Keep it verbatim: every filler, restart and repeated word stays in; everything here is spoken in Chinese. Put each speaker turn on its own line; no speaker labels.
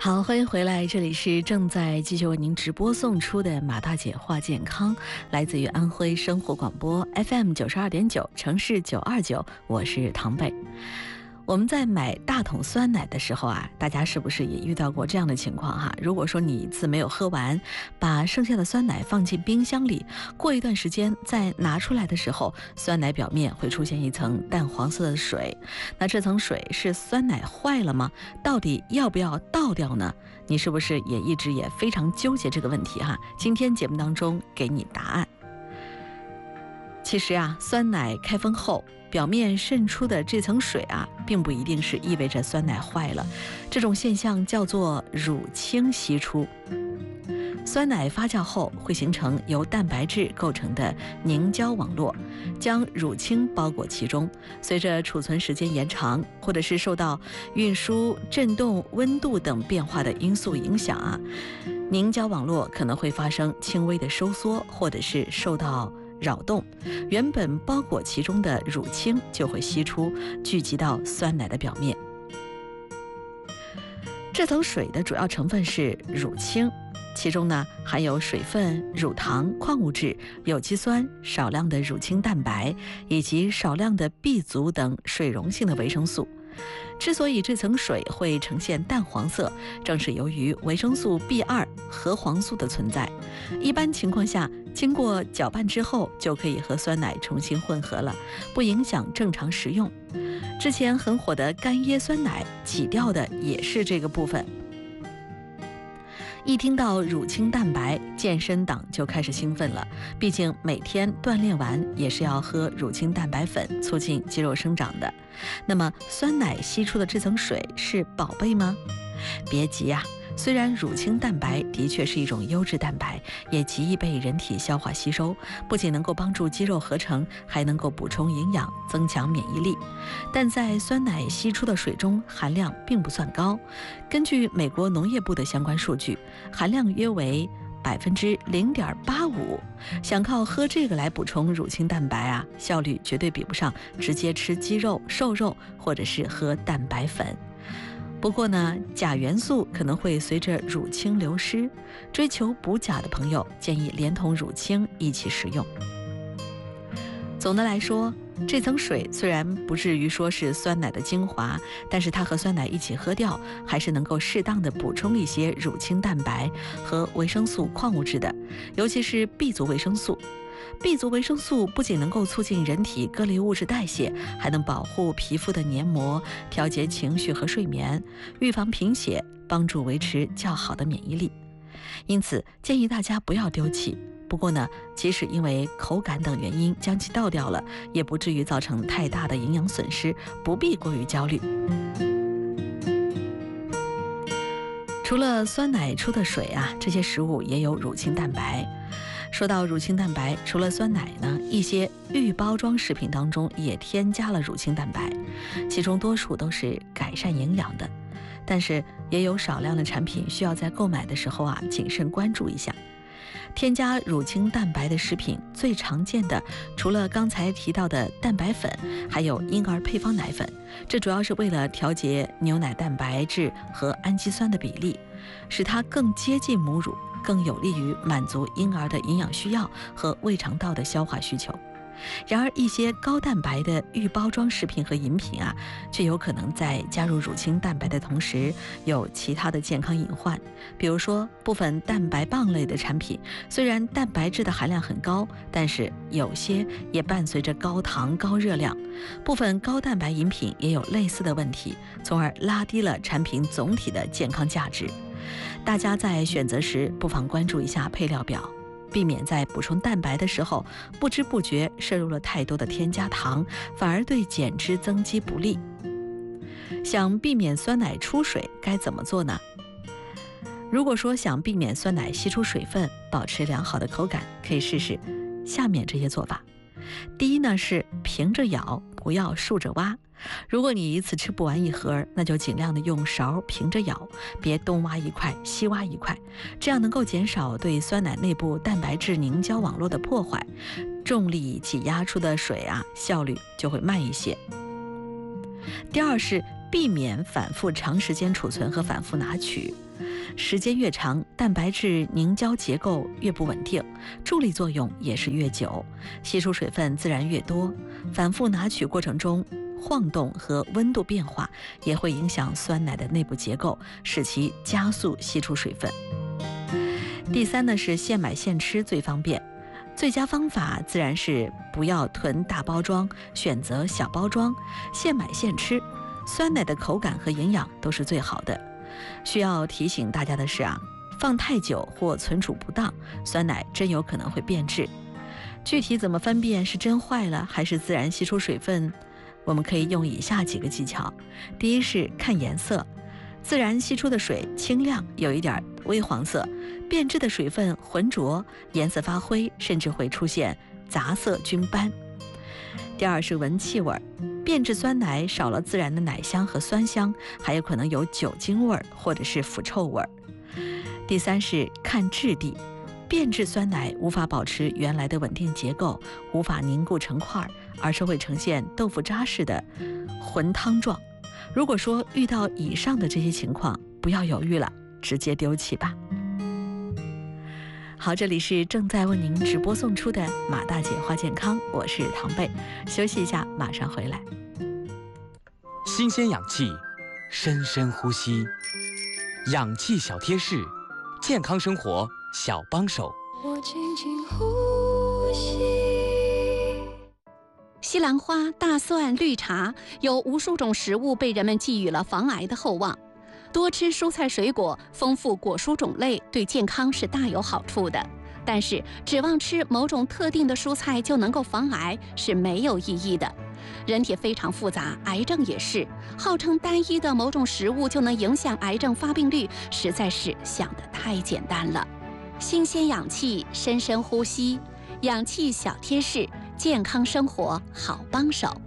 好，欢迎回来，这里是正在继续为您直播送出的马大姐话健康，来自于安徽生活广播 F M 九十二点九，城市九二九，我是唐贝。我们在买大桶酸奶的时候啊，大家是不是也遇到过这样的情况哈？如果说你一次没有喝完，把剩下的酸奶放进冰箱里，过一段时间再拿出来的时候，酸奶表面会出现一层淡黄色的水。那这层水是酸奶坏了吗？到底要不要倒掉呢？你是不是也一直也非常纠结这个问题哈？今天节目当中给你答案。其实啊，酸奶开封后表面渗出的这层水啊，并不一定是意味着酸奶坏了，这种现象叫做乳清析出。酸奶发酵后会形成由蛋白质构成的凝胶网络，将乳清包裹其中。随着储存时间延长，或者是受到运输、振动、温度等变化的因素影响啊，凝胶网络可能会发生轻微的收缩，或者是受到扰动，原本包裹其中的乳清就会析出，聚集到酸奶的表面。这层水的主要成分是乳清，其中呢含有水分、乳糖、矿物质、有机酸、少量的乳清蛋白以及少量的 B 族等水溶性的维生素。之所以这层水会呈现淡黄色，正是由于维生素 B 二 核黄素的存在。一般情况下，经过搅拌之后就可以和酸奶重新混合了，不影响正常食用。之前很火的干椰酸奶挤掉的也是这个部分。一听到乳清蛋白，健身党就开始兴奋了，毕竟每天锻炼完也是要喝乳清蛋白粉，促进肌肉生长的。那么酸奶析出的这层水是宝贝吗？别急呀、啊，虽然乳清蛋白的确是一种优质蛋白，也极易被人体消化吸收，不仅能够帮助肌肉合成，还能够补充营养，增强免疫力。但在酸奶析出的水中含量并不算高，根据美国农业部的相关数据，含量约为百分之零点八五。想靠喝这个来补充乳清蛋白啊，效率绝对比不上直接吃鸡肉、瘦肉或者是喝蛋白粉。不过呢，钾元素可能会随着乳清流失，追求补钾的朋友建议连同乳清一起食用。总的来说，这层水虽然不至于说是酸奶的精华，但是它和酸奶一起喝掉，还是能够适当的补充一些乳清蛋白和维生素、矿物质的，尤其是 B 族维生素。B 族维生素不仅能够促进人体各类物质代谢，还能保护皮肤的黏膜，调节情绪和睡眠，预防贫血，帮助维持较好的免疫力。因此建议大家不要丢弃。不过呢，即使因为口感等原因将其倒掉了，也不至于造成太大的营养损失，不必过于焦虑。除了酸奶出的水啊，这些食物也有乳清蛋白。说到乳清蛋白，除了酸奶呢，一些预包装食品当中也添加了乳清蛋白，其中多数都是改善营养的，但是也有少量的产品需要在购买的时候啊谨慎关注一下。添加乳清蛋白的食品最常见的，除了刚才提到的蛋白粉，还有婴儿配方奶粉，这主要是为了调节牛奶蛋白质和氨基酸的比例，使它更接近母乳，更有利于满足婴儿的营养需要和胃肠道的消化需求。然而一些高蛋白的预包装食品和饮品啊，却有可能在加入乳清蛋白的同时有其他的健康隐患。比如说部分蛋白棒类的产品，虽然蛋白质的含量很高，但是有些也伴随着高糖高热量。部分高蛋白饮品也有类似的问题，从而拉低了产品总体的健康价值。大家在选择时不妨关注一下配料表，避免在补充蛋白的时候不知不觉摄入了太多的添加糖，反而对减脂增肌不利。想避免酸奶出水该怎么做呢？如果说想避免酸奶吸出水分，保持良好的口感，可以试试下面这些做法。第一呢是平着舀，不要竖着挖。如果你一次吃不完一盒，那就尽量的用勺平着舀，别东挖一块西挖一块，这样能够减少对酸奶内部蛋白质凝胶网络的破坏，重力挤压出的水啊效率就会慢一些。第二是避免反复长时间储存和反复拿取。时间越长，蛋白质凝胶结构越不稳定，助力作用也是越久，吸出水分自然越多。反复拿取过程中，晃动和温度变化也会影响酸奶的内部结构，使其加速吸出水分。第三呢是现买现吃最方便，最佳方法自然是不要囤大包装，选择小包装，现买现吃，酸奶的口感和营养都是最好的。需要提醒大家的是啊，放太久或存储不当，酸奶真有可能会变质。具体怎么分辨是真坏了还是自然吸出水分，我们可以用以下几个技巧。第一是看颜色，自然吸出的水清亮，有一点微黄色，变质的水分浑浊，颜色发灰，甚至会出现杂色菌斑。第二是闻气味，变质酸奶少了自然的奶香和酸香，还有可能有酒精味或者是腐臭味。第三是看质地，变质酸奶无法保持原来的稳定结构，无法凝固成块，而是会呈现豆腐渣式的浑汤状。如果说遇到以上的这些情况，不要犹豫了，直接丢弃吧。好，这里是正在为您直播送出的马大姐话健康，我是唐贝，休息一下，马上回来。
新鲜氧气，深深呼吸，氧气小贴士，健康生活小帮手。
我轻轻呼吸。
西兰花、大蒜、绿茶，有无数种食物被人们寄予了防癌的厚望。多吃蔬菜水果，丰富果蔬种类，对健康是大有好处的。但是，指望吃某种特定的蔬菜就能够防癌是没有意义的。人体非常复杂，癌症也是。号称单一的某种食物就能影响癌症发病率，实在是想得太简单了。新鲜氧气，深深呼吸，氧气小贴士，健康生活好帮手。